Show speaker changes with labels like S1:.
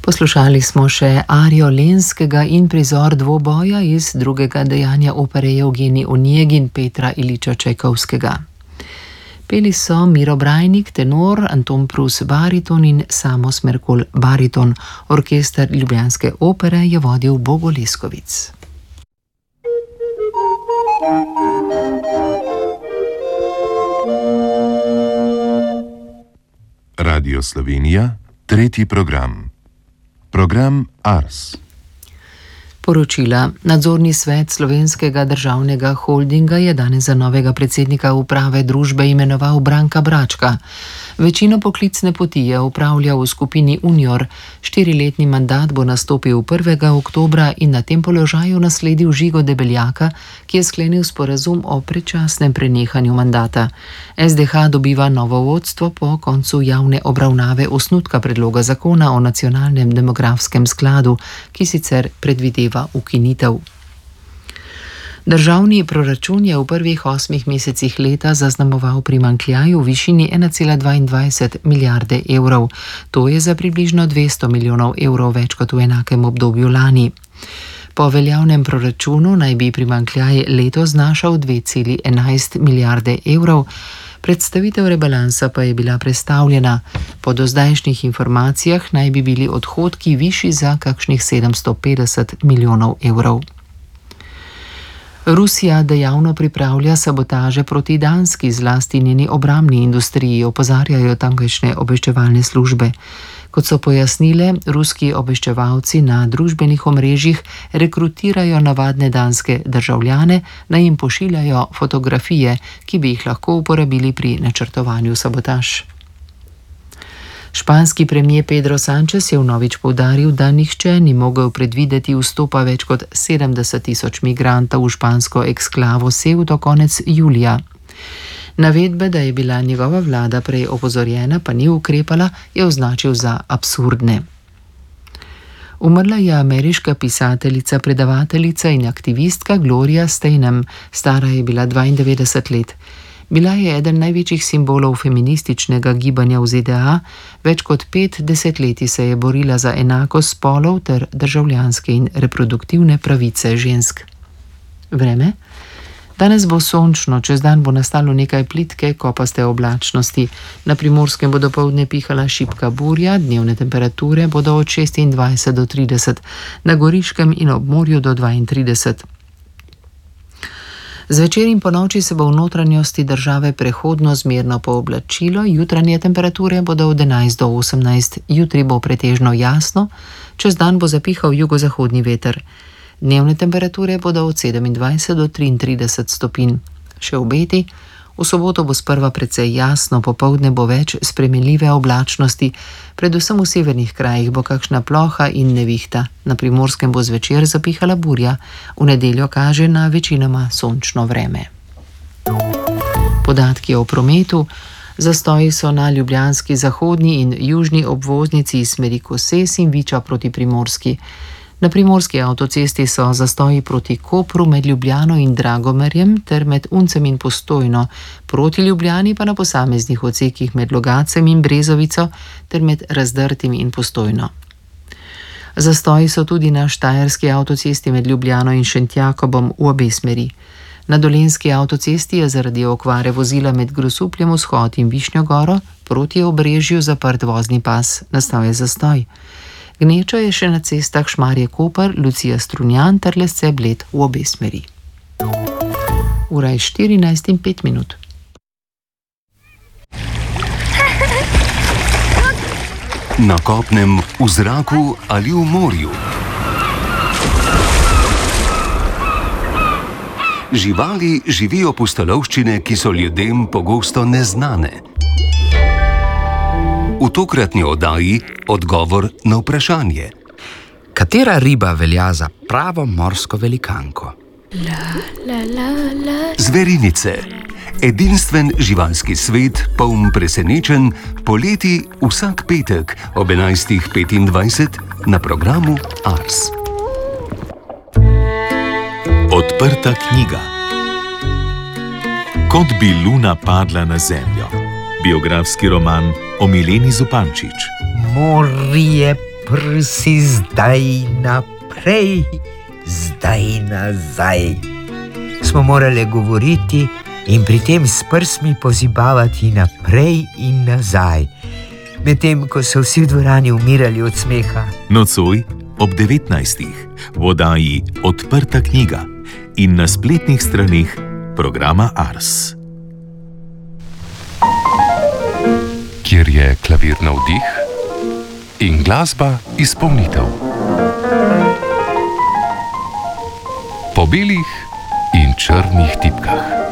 S1: Poslušali smo še arijo Lenskega in prizor dvoboja iz drugega dejanja opere Evgenij Onegin Petra Iliča Čajkovskega. Peli so Miro Brajnik, tenor, Anton Prus, bariton in Samo Smerkolj, bariton. Orkester ljubljanske opere je vodil Bogo Leskovic.
S2: Radio Slovenija, tretji program. Program Ars.
S1: Poročila. Nadzorni svet Slovenskega državnega holdinga je danes za novega predsednika uprave družbe imenoval Branka Bračka. Večino poklicne poti je upravljal v skupini Unior. 4-letni mandat bo nastopil 1. oktobra in na tem položaju nasledil Žigo Debeljaka, ki je sklenil sporazum o predčasnem prenehanju mandata. SDH dobiva novo vodstvo po koncu javne obravnave osnutka predloga zakona o nacionalnem demografskem skladu, ki sicer predvideva ukinitev. Državni proračun je v prvih 8 mesecih leta zaznamoval primanjkljaj v višini 1,22 milijarde evrov. To je za približno 200 milijonov evrov več kot v enakem obdobju lani. Po veljavnem proračunu naj bi primanjkljaj letos znašal 2,11 milijarde evrov. Predstavitev rebalansa pa je bila prestavljena. Po dozdajšnjih informacijah naj bi bili odhodki višji za kakšnih 750 milijonov evrov. Rusija dejavno pripravlja sabotaže proti Danski, zlasti njeni obrambni industriji, opozarjajo tamkajšnje obveščevalne službe. Kot so pojasnile, ruski obveščevalci na družbenih omrežjih rekrutirajo navadne danske državljane, naj jim pošiljajo fotografije, ki bi jih lahko uporabili pri načrtovanju sabotaž. Španski premier Pedro Sánchez je vnovič poudaril, da nihče ni mogel predvideti vstopa več kot 70.000 migrantov v špansko eksklavo Ceuto konec julija. Navedbe, da je bila njegova vlada prej opozorjena, pa ni ukrepala, je označil za absurdne. Umrla je ameriška pisateljica, predavateljica in aktivistka Gloria Steinem, stara je bila 92 let. Bila je eden največjih simbolov feminističnega gibanja v ZDA, več kot 5 desetletij se je borila za enakost spolov ter državljanske in reproduktivne pravice žensk. Vreme? Danes bo sončno, čez dan bo nastalo nekaj plitke, kopaste oblačnosti. Na Primorskem bo dopoldne pihala šibka burja, dnevne temperature bodo od 26 do 30, na Goriškem in ob morju do 32. Zvečer in ponoči se bo v notranjosti države prehodno zmerno pooblačilo, jutranje temperature bodo od 11 do 18, jutri bo pretežno jasno, čez dan bo zapihal jugozahodni veter. Dnevne temperature bodo od 27 do 33 stopinj. Še obeti, v soboto bo sprva precej jasno, popoldne bo več spremenljive oblačnosti, predvsem v severnih krajih bo kakšna ploha in nevihta. Na Primorskem bo zvečer zapihala burja, v nedeljo kaže na večinoma sončno vreme. Podatki o prometu. Zastoji so na ljubljanski zahodni in južni obvoznici iz smeri Koses in Viča proti Primorski. Na primorski avtocesti so zastoji proti Kopru med Ljubljano in Dragomerjem ter med Uncem in Postojno, proti Ljubljani pa na posameznih odsekih med Logacem in Brezovico ter med Razdrtim in Postojno. Zastoji so tudi na štajerski avtocesti med Ljubljano in Šentjakobom v obe smeri. Na dolenjski avtocesti je zaradi okvare vozila med Grosupljem vzhod in Višnjo goro proti Obrežju zaprt vozni pas, nastal je zastoj. Gneča je še na cestah Šmarje-Koper, Lucija Strunjan ter Lesce Bled v obe smeri. Ura je 14:05.
S3: Na kopnem, v zraku ali v morju. Živali živijo pustolovščine, ki so ljudem pogosto neznane. V tokratni oddaji odgovor na vprašanje.
S4: Katera riba velja za pravo morsko velikanko?
S3: Zverinice. Edinstven živalski svet, poln presenečenj, poleti vsak petek ob 11:25 na programu Ars.
S5: Odprta knjiga. Kot bi luna padla na zemljo. Biografski roman o Mileni Zupančič.
S6: Morje prsi zdaj naprej, zdaj nazaj. Smo morali govoriti in pri tem s prsmi pozibavati naprej in nazaj, medtem ko so vsi v dvorani umirali od smeha.
S5: Nocoj ob 19. v oddaji Odprta knjiga in na spletnih straneh programa Ars.
S2: Kjer je klavir navdih in glasba izpolnitev. Po belih in črnih tipkah.